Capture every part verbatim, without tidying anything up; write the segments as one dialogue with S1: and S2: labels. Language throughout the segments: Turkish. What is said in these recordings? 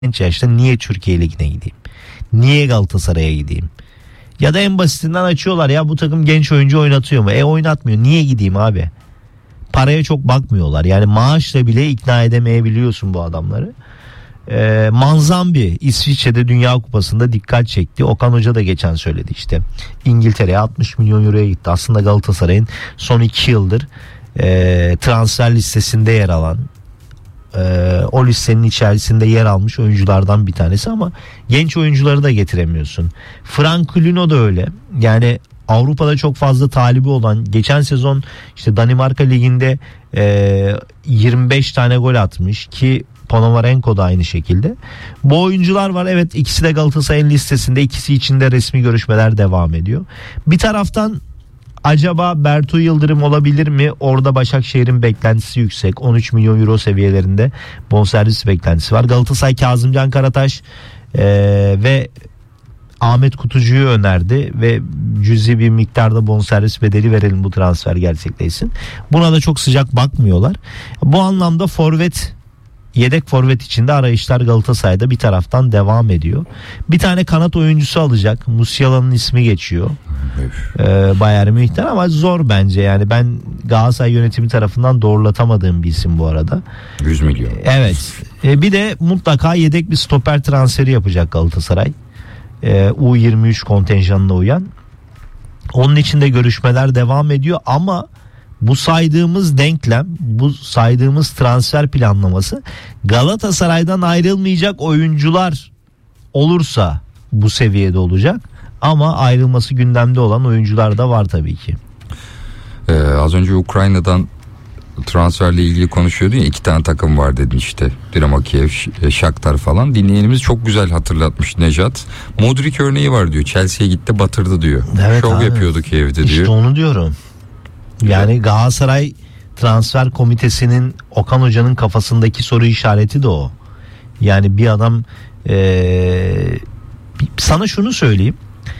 S1: genç yaşta niye Türkiye Ligi'ne gideyim? Niye Galatasaray'a gideyim? Ya da en basitinden açıyorlar, ya bu takım genç oyuncu oynatıyor mu? E oynatmıyor. Niye gideyim abi? Paraya çok bakmıyorlar. Yani maaşla bile ikna edemeyebiliyorsun bu adamları. Ee, Manzambi İsviçre'de Dünya Kupası'nda dikkat çekti. Okan Hoca da geçen söyledi işte. İngiltere'ye altmış milyon euroya gitti. Aslında Galatasaray'ın son iki yıldır e, transfer listesinde yer alan, e, o listenin içerisinde yer almış oyunculardan bir tanesi, ama genç oyuncuları da getiremiyorsun. Franklino da öyle. Yani Avrupa'da çok fazla talibi olan, geçen sezon işte Danimarka Ligi'nde e, yirmi beş tane gol atmış ki Ponomarenko da aynı şekilde. Bu oyuncular var, evet, ikisi de Galatasaray'ın listesinde, ikisi için de resmi görüşmeler devam ediyor. Bir taraftan acaba Bertu Yıldırım olabilir mi? Orada Başakşehir'in beklentisi yüksek, on üç milyon euro seviyelerinde bonservis beklentisi var. Galatasaray Kazımcan Karataş e, ve Ahmet Kutucu'yu önerdi ve cüzi bir miktarda bonservis bedeli verelim bu transfer gerçekleşsin. Buna da çok sıcak bakmıyorlar. Bu anlamda forvet, yedek forvet içinde arayışlar Galatasaray'da bir taraftan devam ediyor. Bir tane kanat oyuncusu alacak. Musiala'nın ismi geçiyor. Ee, Bayern Münih'ten, ama zor bence. Yani ben Galatasaray yönetimi tarafından doğrulatamadığım bir isim bu arada.
S2: yüz milyon.
S1: Evet. Ee, bir de mutlaka yedek bir stoper transferi yapacak Galatasaray. Ee, U yirmi üç kontenjanına uyan. Onun için de görüşmeler devam ediyor, ama bu saydığımız denklem, bu saydığımız transfer planlaması Galatasaray'dan ayrılmayacak oyuncular olursa bu seviyede olacak, ama ayrılması gündemde olan oyuncular da var tabii ki.
S2: Ee, az önce Ukrayna'dan transferle ilgili konuşuyordun ya, iki tane takım var dedin işte, Dinamo Kiev, Shakhtar falan. Dinleyenimiz çok güzel hatırlatmış Nejat. Modric örneği var diyor, Chelsea'ye gitti batırdı diyor.
S1: Evet,
S2: şov
S1: abi
S2: yapıyordu Kiev'de diyor.
S1: İşte onu diyorum. Yani Galatasaray transfer komitesinin, Okan Hoca'nın kafasındaki soru işareti de o. Yani bir adam ee, sana şunu söyleyeyim.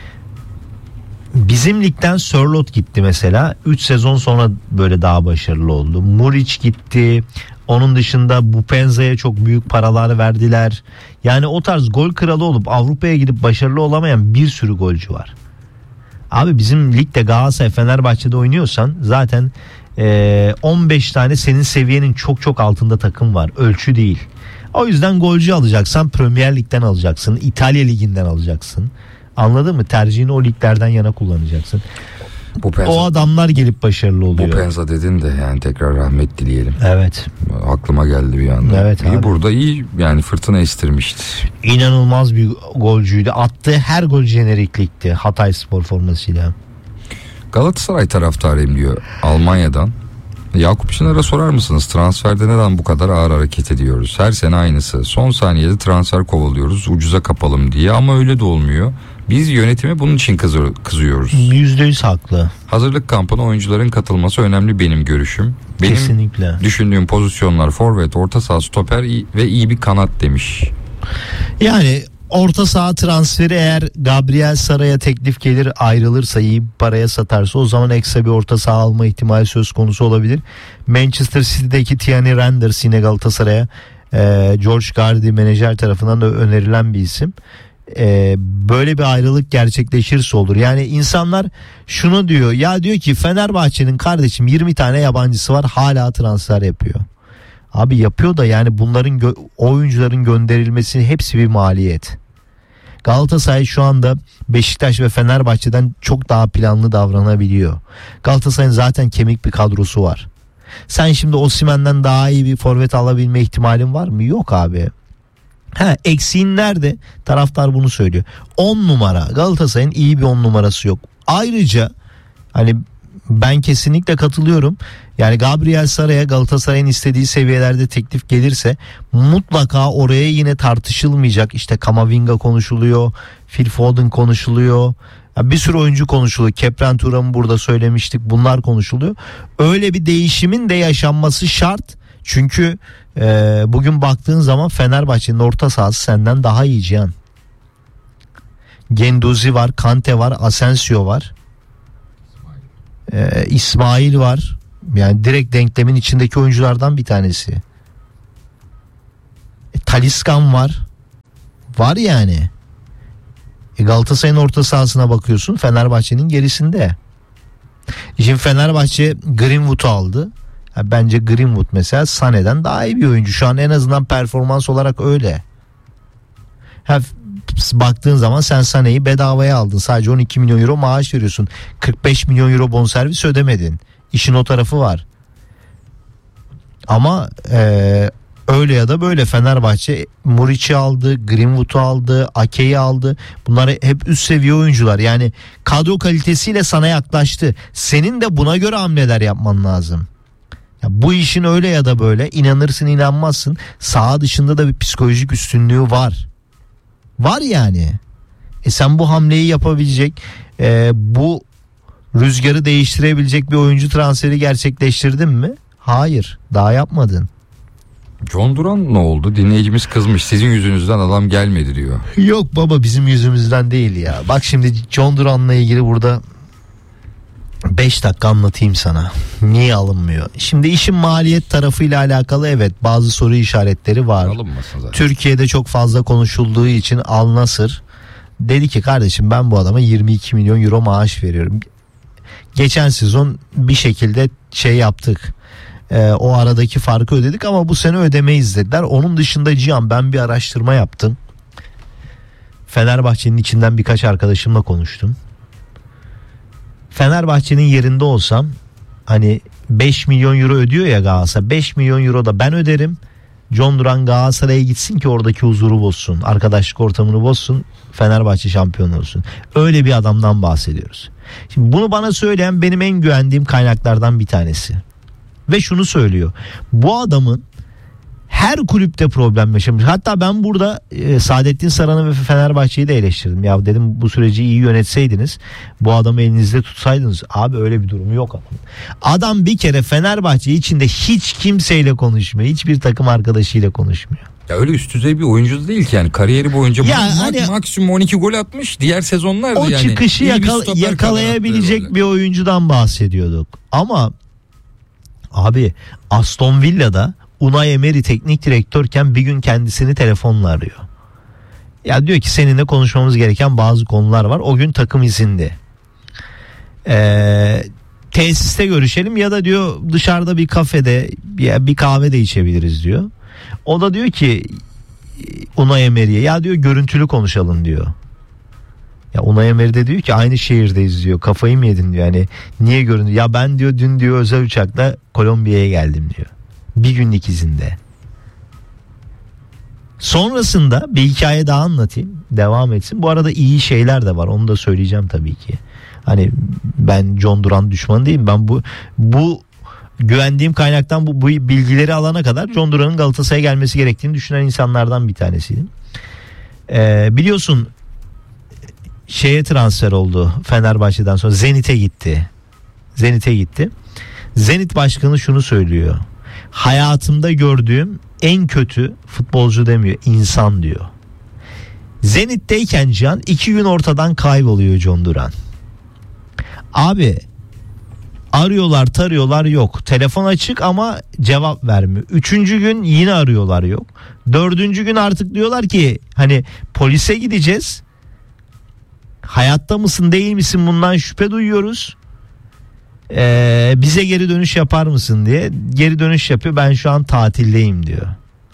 S1: Bizim ligden Sörloth gitti mesela. üç sezon sonra böyle daha başarılı oldu. Muric gitti. Onun dışında Bupenza'ya çok büyük paralar verdiler. Yani o tarz gol kralı olup Avrupa'ya gidip başarılı olamayan bir sürü golcü var. Abi bizim ligde Galatasaray, Fenerbahçe'de oynuyorsan zaten e, on beş tane senin seviyenin çok çok altında takım var. Ölçü değil. O yüzden golcü alacaksan Premier Lig'den alacaksın. İtalya Ligi'nden alacaksın. Anladın mı? Tercihini o liglerden yana kullanacaksın. Bupenza, o adamlar gelip başarılı oluyor.
S2: Bupenza dedin de yani tekrar rahmet dileyelim.
S1: Evet.
S2: Aklıma geldi bir anda.
S1: Evet
S2: iyi,
S1: abi.
S2: Burada iyi yani, fırtına estirmişti.
S1: İnanılmaz bir golcüydü. Attığı her gol jeneriklikti Hatayspor formasıyla.
S2: Galatasaray taraftarıyım diyor Almanya'dan. Yakup Çınar'a sorar mısınız? Transferde neden bu kadar ağır hareket ediyoruz? Her sene aynısı. Son saniyede transfer kovalıyoruz ucuza kapalım diye, ama öyle de olmuyor. Biz yönetime bunun için kızıyoruz.
S1: Yüzde yüz haklı.
S2: Hazırlık kampına oyuncuların katılması önemli benim görüşüm. Benim
S1: Kesinlikle.
S2: düşündüğüm pozisyonlar forvet, orta saha, stoper ve iyi bir kanat demiş.
S1: Yani orta saha transferi, eğer Gabriel Sara'ya teklif gelir, ayrılırsa, iyi bir paraya satarsa, o zaman ekstra bir orta saha alma ihtimali söz konusu olabilir. Manchester City'deki Tierney Randers yine Galatasaray'a e, George Gardy menajer tarafından da önerilen bir isim. E, böyle bir ayrılık gerçekleşirse olur. Yani insanlar şunu diyor ya, diyor ki Fenerbahçe'nin kardeşim yirmi tane yabancısı var, hala transfer yapıyor. Abi yapıyor da yani bunların gö- oyuncuların gönderilmesi hepsi bir maliyet. Galatasaray şu anda Beşiktaş ve Fenerbahçe'den çok daha planlı davranabiliyor. Galatasaray'ın zaten kemik bir kadrosu var. Sen şimdi Osimhen'den daha iyi bir forvet alabilme ihtimalin var mı? Yok abi. Ha, eksiğin nerede? Taraftar bunu söylüyor. on numara. Galatasaray'ın iyi bir on numarası yok. Ayrıca hani ben kesinlikle katılıyorum. Yani Gabriel Sara'ya Galatasaray'ın istediği seviyelerde teklif gelirse mutlaka oraya yine tartışılmayacak. İşte Kamavinga konuşuluyor, Phil Foden konuşuluyor. Ya bir sürü oyuncu konuşuluyor. Kepren Thuram'ı burada söylemiştik. Bunlar konuşuluyor. Öyle bir değişimin de yaşanması şart. Çünkü e, bugün baktığın zaman Fenerbahçe'nin orta sahası senden daha iyi Cihan. Genduzi var, Kante var, Asensio var. Ee, İsmail var. Yani direkt denklemin içindeki oyunculardan bir tanesi. E, Taliscan var. Var yani. E Galatasaray'ın orta sahasına bakıyorsun, Fenerbahçe'nin gerisinde. Şimdi Fenerbahçe Greenwood'u aldı. Ya bence Greenwood mesela Sané'den daha iyi bir oyuncu. Şu an en azından performans olarak öyle. Ha, baktığın zaman sen Sané'yi bedavaya aldın. Sadece on iki milyon euro maaş veriyorsun. kırk beş milyon euro bonservis ödemedin. İşin o tarafı var. Ama e, öyle ya da böyle Fenerbahçe Muriç'i aldı, Greenwood'u aldı, Ake'yi aldı. Bunlar hep üst seviye oyuncular. Yani kadro kalitesiyle sana yaklaştı. Senin de buna göre hamleler yapman lazım. Ya bu işin öyle ya da böyle, inanırsın inanmazsın, saha dışında da bir psikolojik üstünlüğü var. Var yani. E sen bu hamleyi yapabilecek, e, bu rüzgarı değiştirebilecek bir oyuncu transferi gerçekleştirdin mi? Hayır, daha yapmadın.
S2: John Duran ne oldu? Dinleyicimiz kızmış. Sizin yüzünüzden adam gelmedi diyor.
S1: Yok baba, bizim yüzümüzden değil ya. Bak şimdi John Duran'la ilgili burada beş dakika anlatayım sana. Niye alınmıyor? Şimdi işin maliyet tarafıyla alakalı evet bazı soru işaretleri var.
S2: Alınmasın zaten.
S1: Türkiye'de çok fazla konuşulduğu için Al Nassr dedi ki kardeşim ben bu adama yirmi iki milyon euro maaş veriyorum. Geçen sezon bir şekilde şey yaptık. Ee, o aradaki farkı ödedik ama bu sene ödemeyiz dediler. Onun dışında Cihan, ben bir araştırma yaptım. Fenerbahçe'nin içinden birkaç arkadaşımla konuştum. Fenerbahçe'nin yerinde olsam hani beş milyon euro ödüyor ya Galatasaray, beş milyon euro da ben öderim. John Duran Galatasaray'a gitsin ki oradaki huzuru bozsun, arkadaşlık ortamını bozsun, Fenerbahçe şampiyon olsun. Öyle bir adamdan bahsediyoruz. Şimdi bunu bana söyleyen benim en güvendiğim kaynaklardan bir tanesi. Ve şunu söylüyor. Bu adamın her kulüpte problem yaşamış. Hatta ben burada e, Saadettin Saran'ı ve Fenerbahçe'yi de eleştirdim. Ya dedim bu süreci iyi yönetseydiniz, bu adamı elinizde tutsaydınız. Abi öyle bir durum yok adam. Adam bir kere Fenerbahçe içinde hiç kimseyle konuşmuyor. Hiçbir takım arkadaşıyla konuşmuyor.
S2: Ya öyle üst düzey bir oyuncu da değil ki yani, kariyeri boyunca
S1: ya
S2: mak-
S1: hani,
S2: maksimum on iki gol atmış. Diğer sezonlarda
S1: o
S2: yani
S1: çıkışı yakal- yakalayabilecek bir oyuncudan bahsediyorduk. Ama abi Aston Villa'da Unai Emery teknik direktörken bir gün kendisini telefonla arıyor. Ya diyor ki seninle konuşmamız gereken bazı konular var. O gün takım izinde. Ee, tesiste görüşelim ya da diyor dışarıda bir kafede bir, bir kahve de içebiliriz diyor. O da diyor ki Unai Emery'e ya diyor görüntülü konuşalım diyor. Ya Unai Emery de diyor ki aynı şehirdeyiz diyor. Kafayı mı yedin diyor. Yani niye görüntü? Ya ben diyor dün diyor özel uçakla Kolombiya'ya geldim diyor. Bir günlük izinde. Sonrasında bir hikaye daha anlatayım. Devam etsin. Bu arada iyi şeyler de var. Onu da söyleyeceğim tabii ki. Hani ben John Duran düşmanı değilim. Ben bu bu güvendiğim kaynaktan bu, bu bilgileri alana kadar John Duran'ın Galatasaray'a gelmesi gerektiğini düşünen insanlardan bir tanesiydim. Ee, biliyorsun şeye transfer oldu Fenerbahçe'den sonra. Zenit'e gitti. Zenit'e gitti. Zenit başkanı şunu söylüyor. Hayatımda gördüğüm en kötü futbolcu demiyor, insan diyor. Zenit'teyken Can iki gün ortadan kayboluyor John Duran. Abi arıyorlar tarıyorlar yok. Telefon açık ama cevap vermiyor. Üçüncü gün yine arıyorlar yok. Dördüncü gün artık diyorlar ki hani polise gideceğiz. Hayatta mısın değil misin bundan şüphe duyuyoruz. Ee, bize geri dönüş yapar mısın diye. Geri dönüş yapıyor, ben şu an tatildeyim diyor.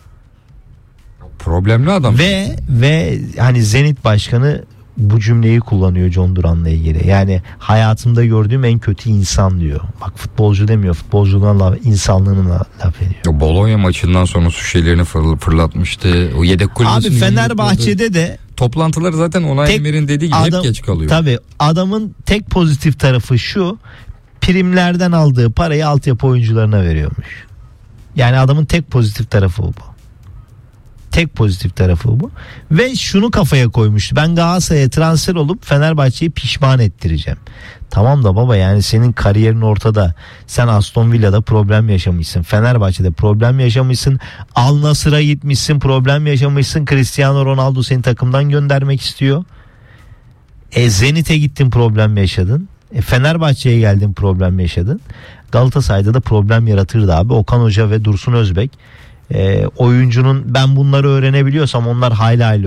S2: Problemli adam.
S1: Ve ve hani Zenit başkanı bu cümleyi kullanıyor John Duran'la ilgili. Yani hayatımda gördüğüm en kötü insan diyor. Bak futbolcu demiyor. Futbolculuğuna laf, insanlığına laf ediyor.
S2: O Bologna maçından sonra su şişelerini fırl- fırlatmıştı. O yedek kulübesinin
S1: Abi Fenerbahçe'de de
S2: toplantıları zaten Unai Emery'nin dediği gibi
S1: adam,
S2: hep geç kalıyor.
S1: Tabii adamın tek pozitif tarafı şu: primlerden aldığı parayı altyapı oyuncularına veriyormuş. Yani adamın tek pozitif tarafı bu. Tek pozitif tarafı bu. Ve şunu kafaya koymuştu: ben Galatasaray'a transfer olup Fenerbahçe'yi pişman ettireceğim. Tamam da baba, yani senin kariyerin ortada. Sen Aston Villa'da problem yaşamışsın. Fenerbahçe'de problem yaşamışsın. Al Nassr'a gitmişsin, problem yaşamışsın. Cristiano Ronaldo seni takımdan göndermek istiyor. E Zenit'e gittin, problem yaşadın. E Fenerbahçe'ye geldin, problem yaşadın. Galatasaray'da da problem yaratırdı abi. Okan Hoca ve Dursun Özbek e, oyuncunun ben bunları öğrenebiliyorsam onlar hayli hayli